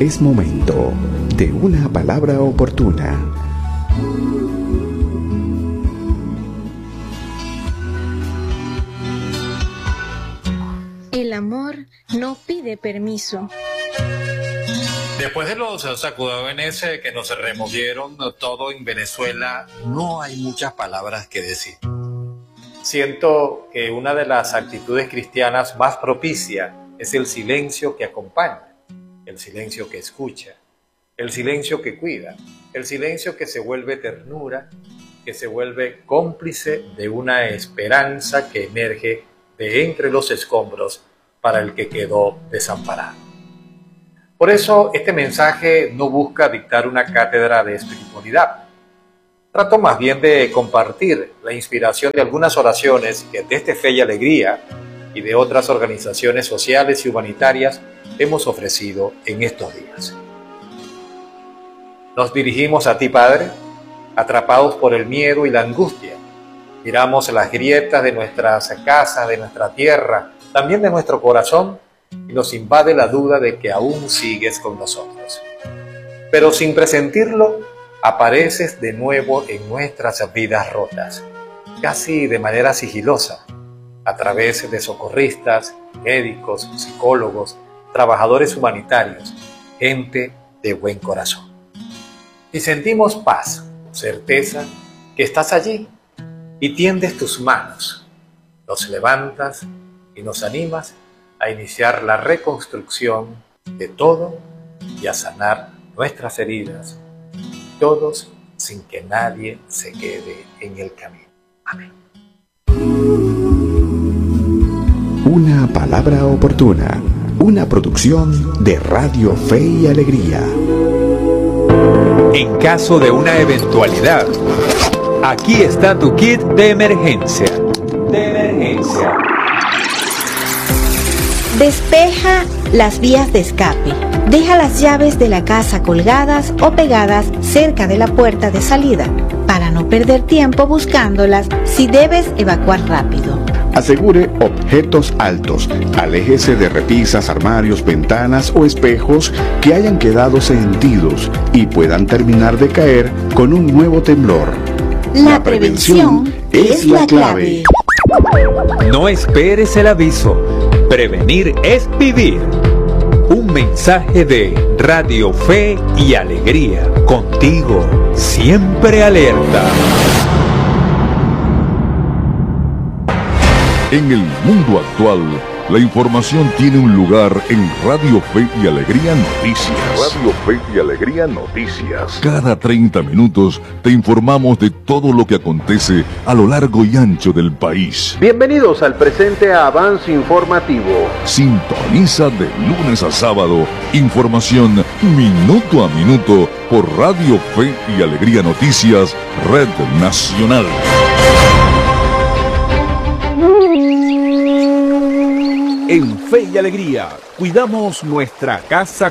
Es momento de una palabra oportuna. El amor no pide permiso. Después de los sacudones que nos removieron todo en Venezuela, no hay muchas palabras que decir. Siento que una de las actitudes cristianas más propicias es el silencio que acompaña, el silencio que escucha, el silencio que cuida, el silencio que se vuelve ternura, que se vuelve cómplice de una esperanza que emerge de entre los escombros para el que quedó desamparado. Por eso este mensaje no busca dictar una cátedra de espiritualidad. Trato más bien de compartir la inspiración de algunas oraciones que desde Fe y Alegría y de otras organizaciones sociales y humanitarias hemos ofrecido en estos días. Nos dirigimos a ti, Padre, atrapados por el miedo y la angustia. Miramos las grietas de nuestras casas, de nuestra tierra, también de nuestro corazón, y nos invade la duda de que aún sigues con nosotros. Pero sin presentirlo, apareces de nuevo en nuestras vidas rotas, casi de manera sigilosa, a través de socorristas, médicos, psicólogos, trabajadores humanitarios, gente de buen corazón. Y sentimos paz, certeza que estás allí y tiendes tus manos, nos levantas y nos animas a iniciar la reconstrucción de todo y a sanar nuestras heridas, todos sin que nadie se quede en el camino. Amén. Una palabra oportuna, una producción de Radio Fe y Alegría. En caso de una eventualidad, aquí está tu kit de emergencia. Despeja las vías de escape. Deja las llaves de la casa colgadas o pegadas cerca de la puerta de salida para no perder tiempo buscándolas si debes evacuar rápido. Asegure objetos altos. Aléjese de repisas, armarios, ventanas o espejos que hayan quedado sentidos y puedan terminar de caer con un nuevo temblor. La prevención es la clave. No esperes el aviso. Prevenir es vivir. Un mensaje de Radio Fe y Alegría. Contigo, siempre alerta. En el mundo actual, la información tiene un lugar en Radio Fe y Alegría Noticias. Radio Fe y Alegría Noticias. Cada 30 minutos te informamos de todo lo que acontece a lo largo y ancho del país. Bienvenidos al presente avance informativo. Sintoniza de lunes a sábado información minuto a minuto por Radio Fe y Alegría Noticias, Red Nacional. En Fe y Alegría, cuidamos nuestra casa